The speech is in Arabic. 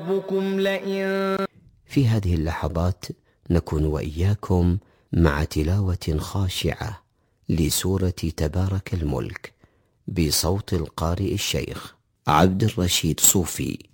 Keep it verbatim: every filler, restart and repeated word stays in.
ربكم لئن. في هذه اللحظات نكون وإياكم مع تلاوة خاشعة لسورة تبارك الملك بصوت القارئ الشيخ عبد الرشيد صوفي.